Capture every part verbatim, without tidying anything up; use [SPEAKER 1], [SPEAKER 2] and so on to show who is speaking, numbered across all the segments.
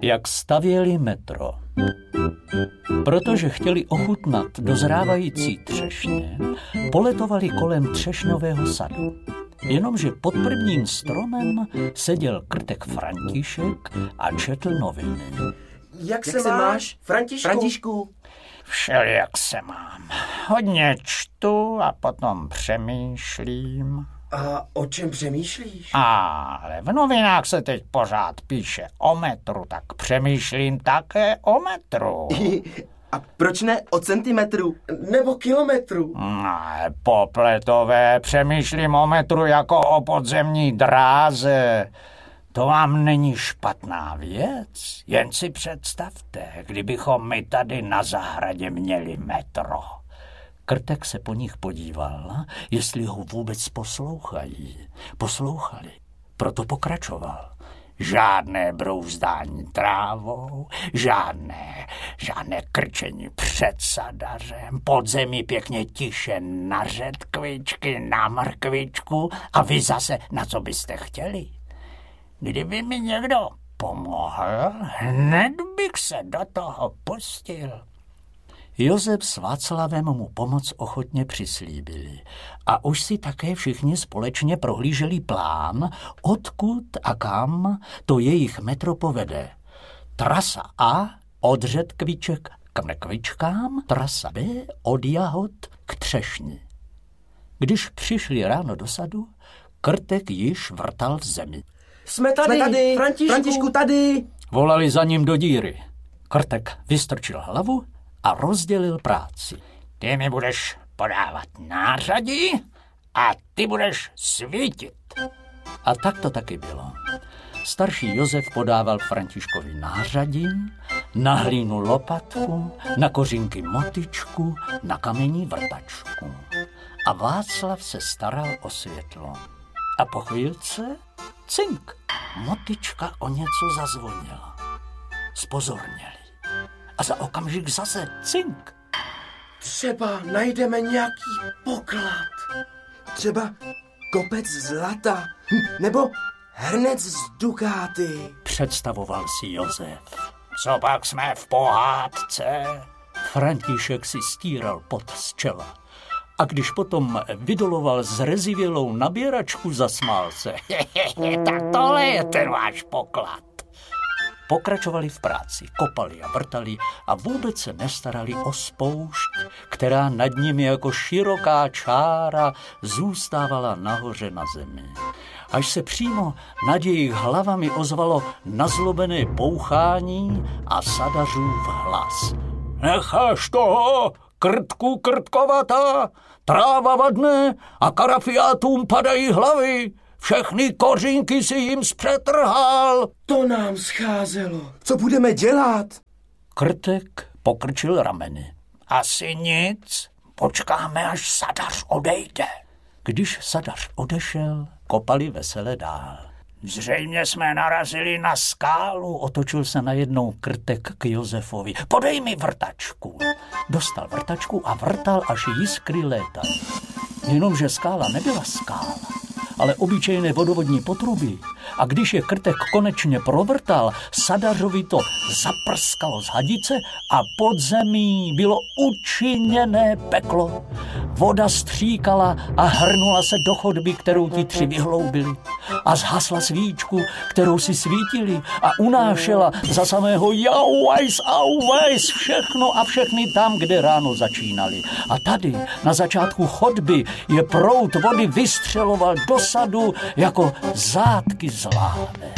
[SPEAKER 1] jak stavěli metro. Protože chtěli ochutnat dozrávající třešně, poletovali kolem třešňového sadu. Jenomže pod prvním stromem seděl krtek František a četl noviny.
[SPEAKER 2] Jak, jak se máš, Františku? Františku?
[SPEAKER 3] Všelijak se mám. Hodně čtu a potom přemýšlím.
[SPEAKER 2] A o čem přemýšlíš?
[SPEAKER 3] Ale v novinách se teď pořád píše o metru, tak přemýšlím také o metru.
[SPEAKER 2] A proč ne o centimetru nebo kilometru?
[SPEAKER 3] Ne, popletové, přemýšlím o metru jako o podzemní dráze. To vám není špatná věc. Jen si představte, kdybychom my tady na zahradě měli metro. Krtek se po nich podíval, jestli ho vůbec poslouchají. Poslouchali, proto pokračoval. Žádné brouzdání trávou, žádné, žádné krčení před sadařem, pod zemí pěkně tiše na řetkvičky, na mrkvičku a vy zase na co byste chtěli. Kdyby mi někdo pomohl, hned bych se do toho pustil.
[SPEAKER 1] Josef s Václavem mu pomoc ochotně přislíbili a už si také všichni společně prohlíželi plán, odkud a kam to jejich metro povede. Trasa A od řetkviček k mrkvičkám, trasa B od jahod k třešni. Když přišli ráno do sadu, Krtek již vrtal v zemi.
[SPEAKER 2] Jsme tady, Jsme tady Františku. Františku tady.
[SPEAKER 1] Volali za ním do díry. Krtek vystrčil hlavu a rozdělil práci.
[SPEAKER 3] Ty mi budeš podávat nářadí a ty budeš svítit.
[SPEAKER 1] A tak to taky bylo. Starší Josef podával Františkovi nářadí, na hlínu lopatku, na kořínky motyčku, na kamení vrtačku. A Václav se staral o světlo. A po chvílce cink, motyčka o něco zazvonila. Zpozorněli. A za okamžik zase cink.
[SPEAKER 2] Třeba najdeme nějaký poklad. Třeba kopec zlata. Nebo hrnec z dukáty.
[SPEAKER 1] Představoval si Josef.
[SPEAKER 3] Co pak jsme v pohádce?
[SPEAKER 1] František si stíral pot z čela. A když potom vydoloval zrezivělou nabíračku, zasmál se.
[SPEAKER 3] Tak tohle je ten váš poklad.
[SPEAKER 1] Pokračovali v práci, kopali a vrtali a vůbec se nestarali o spoušť, která nad nimi jako široká čára zůstávala nahoře na zemi. Až se přímo nad jejich hlavami ozvalo nazlobené bouchání a sadařův hlas. Necháš toho, krtku krtkovatá, tráva vadne a karafiátům padají hlavy. Všechny kořínky si jim zpřetrhal.
[SPEAKER 2] To nám scházelo. Co budeme dělat?
[SPEAKER 1] Krtek pokrčil rameny.
[SPEAKER 3] Asi nic. Počkáme, až sadař odejde.
[SPEAKER 1] Když sadař odešel, kopali vesele dál.
[SPEAKER 3] Zřejmě jsme narazili na skálu.
[SPEAKER 1] Otočil se najednou Krtek k Josefovi. Podej mi vrtačku. Dostal vrtačku a vrtal, až jiskry létaly. Jenomže skála nebyla skála, ale obyčejné vodovodní potruby. A když je Krtek konečně provrtal, sadařovi to zaprskalo z hadice a pod zemí bylo učiněné peklo. Voda stříkala a hrnula se do chodby, kterou ti tři vyhloubili. A zhasla svíčku, kterou si svítili a unášela za samého jauajs, auajs, všechno a všechny tam, kde ráno začínali. A tady, na začátku chodby, je proud vody vystřeloval do sadu jako zátky z láhve.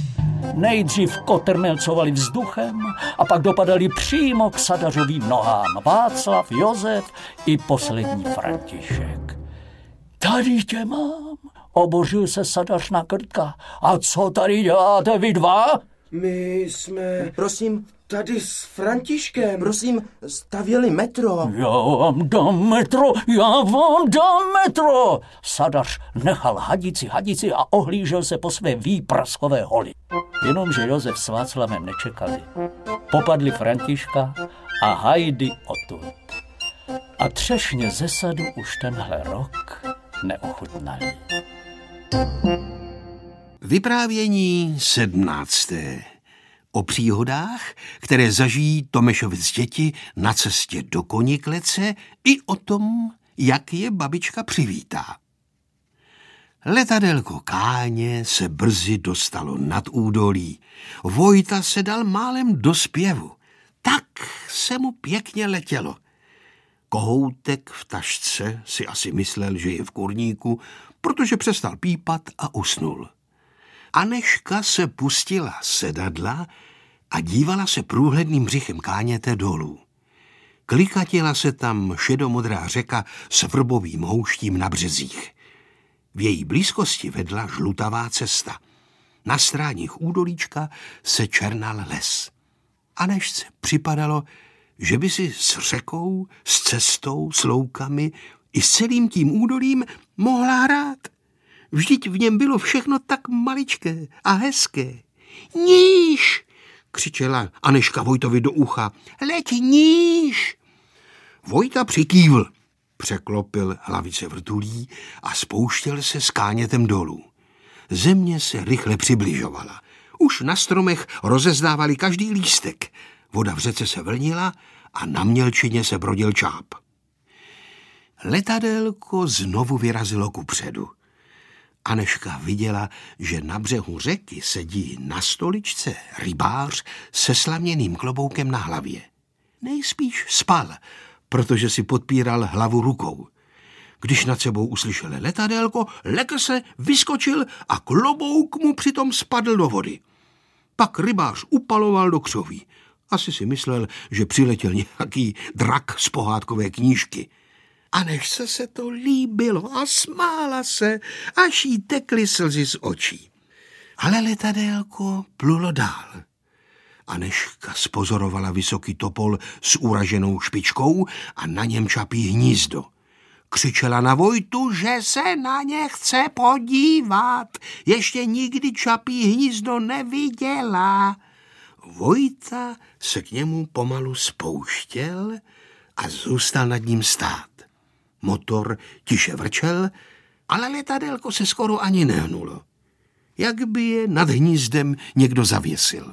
[SPEAKER 1] Nejdřív kotrmelcovali vzduchem a pak dopadali přímo k sadařovým nohám Václav, Josef i poslední František. Tady tě mám, obořil se sadař na Krtka. A co tady děláte vy dva?
[SPEAKER 2] My jsme, prosím, tady s Františkem, prosím, stavěli metro.
[SPEAKER 1] Já vám dám metro, já vám dám metro. Sadař nechal hadici hadici a ohlížel se po své výpraskové holi. Jenomže Josef s Václavem nečekali. Popadli Františka a hajdy odtud. A třešně ze sadu už tenhle rok neochutnali.
[SPEAKER 4] Vyprávění sedmnácté. O příhodách, které zažijí Tomešovic děti na cestě do Koniklece, i o tom, jak je babička přivítá. Letadélko Káně se brzy dostalo nad údolí. Vojta se dal málem do zpěvu. Tak se mu pěkně letělo. Kohoutek v tašce si asi myslel, že je v kurníku, protože přestal pípat a usnul. Anežka se pustila sedadla a dívala se průhledným břichem Káněte dolů. Klikatila se tam šedomodrá řeka s vrbovým houštím na březích. V její blízkosti vedla žlutavá cesta. Na stráních údolíčka se černal les. Anežce připadalo, že by si s řekou, s cestou, s loukami i s celým tím údolím mohla hrát. Vždyť v něm bylo všechno tak maličké a hezké. Níž, křičela Anežka Vojtovi do ucha, leď níž. Vojta přikývl, překlopil hlavice vrtulí a spouštěl se s Kánětem dolů. Země se rychle přibližovala. Už na stromech rozezdávali každý lístek. Voda v řece se vlnila a na mělčině se brodil čáp. Letadélko znovu vyrazilo kupředu. Anežka viděla, že na břehu řeky sedí na stoličce rybář se slaměným kloboukem na hlavě. Nejspíš spal, protože si podpíral hlavu rukou. Když nad sebou uslyšel letadélko, lekl se, vyskočil a klobouk mu přitom spadl do vody. Pak rybář upaloval do křoví. Asi si myslel, že přiletěl nějaký drak z pohádkové knížky. Anežce se to líbilo a smála se, až jí tekly slzy z očí. Ale letadélko plulo dál. Anežka spozorovala vysoký topol s uraženou špičkou a na něm čapí hnízdo. Křičela na Vojtu, že se na ně chce podívat. Ještě nikdy čapí hnízdo neviděla. Vojta se k němu pomalu spouštěl a zůstal nad ním stát. Motor tiše vrčel, ale letadélko se skoro ani nehnulo. Jak by je nad hnízdem někdo zavěsil.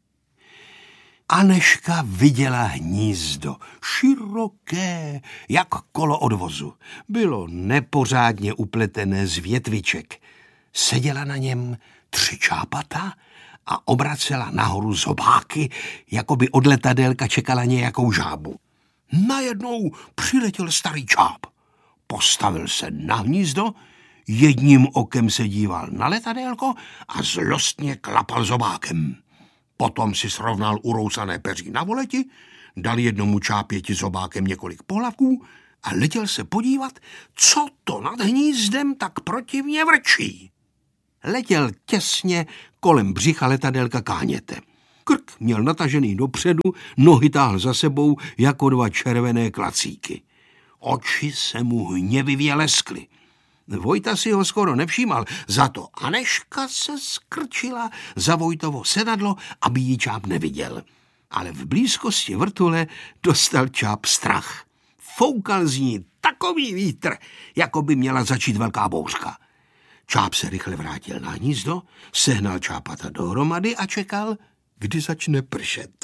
[SPEAKER 4] Anežka viděla hnízdo, široké, jak kolo odvozu. Bylo nepořádně upletené z větviček. Seděla na něm tři čápata a obracela nahoru zobáky, jako by od letadélka čekala nějakou žábu. Najednou přiletěl starý čáp. Postavil se na hnízdo, jedním okem se díval na letadélko a zlostně klapal zobákem. Potom si srovnal urousané peří na voleti, dal jednomu čápěti zobákem několik pohlavků a letěl se podívat, co to nad hnízdem tak protivně vrčí. Letěl těsně kolem břicha letadélka Káněte. Krk měl natažený dopředu, nohy táhl za sebou jako dva červené klacíky. Oči se mu hněvivě leskly. Vojta si ho skoro nevšímal, za to Anežka se skrčila za Vojtovo sedadlo, aby ji čáp neviděl. Ale v blízkosti vrtule dostal čáp strach. Foukal z ní takový vítr, jako by měla začít velká bouřka. Čáp se rychle vrátil na hnízdo, sehnal čápata dohromady a čekal, kdy začne pršet.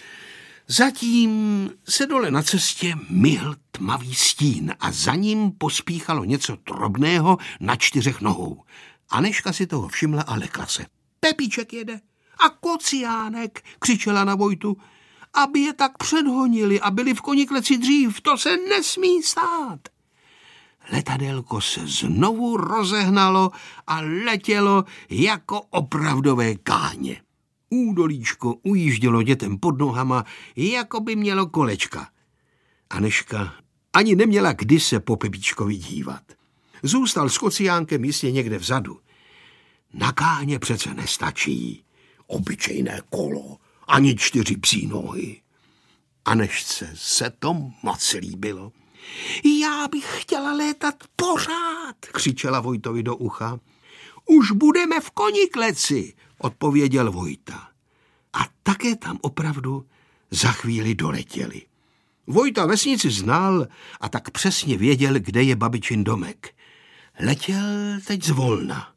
[SPEAKER 4] Zatím se dole na cestě myhl tmavý stín a za ním pospíchalo něco drobného na čtyřech nohou. Anežka si toho všimla a lekla se. Pepíček jede a Kociánek, křičela na Vojtu, aby je tak předhonili a byli v Konikleci dřív, to se nesmí stát. Letadélko se znovu rozehnalo a letělo jako opravdové káně. Údolíčko ujíždělo dětem pod nohama, jako by mělo kolečka. Anežka ani neměla kdy se po Pepíčkovi dívat. Zůstal s Kociánkem jistě někde vzadu. Na Káně přece nestačí obyčejné kolo, ani čtyři psí nohy. Anežce se to moc líbilo. Já bych chtěla létat pořád, křičela Vojtovi do ucha. Už budeme v Konikleci, odpověděl Vojta. A také tam opravdu za chvíli doletěli. Vojta vesnici znal a tak přesně věděl, kde je babičin domek. Letěl teď zvolna.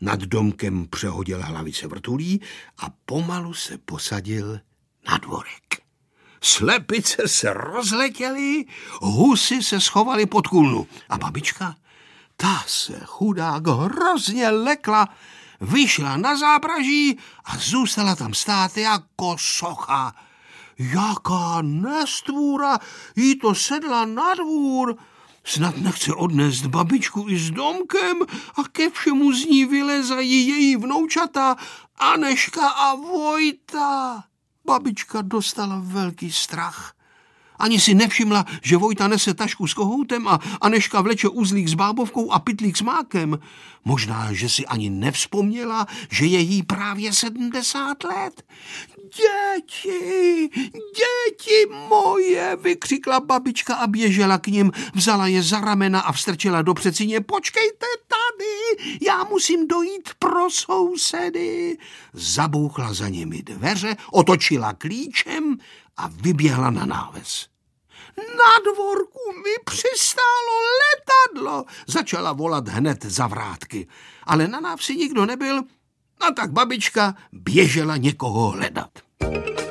[SPEAKER 4] nad domkem přehodil hlavice vrtulí a pomalu se posadil na dvorek. Slepice se rozletěly, husy se schovaly pod kůlnu a babička, ta se chudák hrozně lekla, vyšla na zápraží a zůstala tam stát jako socha. Jaká nestvůra, jí to sedla na dvůr. Snad nechce odnést babičku i s domkem a ke všemu z ní vylezají její vnoučata Aneška a Vojta. Babička dostala velký strach. Ani si nevšimla, že Vojta nese tašku s kohoutem a Aneška vleče uzlík s bábovkou a pytlík s mákem. Možná, že si ani nevzpomněla, že je jí právě sedmdesát let. Děti, děti moje, vykřikla babička a běžela k nim, vzala je za ramena a vstrčila do přecině. Počkejte tady, já musím dojít pro sousedy. Zabouchla za nimi dveře, otočila klíčem a vyběhla na náves. Na dvorku mi přistálo letadlo, začala volat hned za vrátky, ale na návsi nikdo nebyl, a tak babička běžela někoho hledat.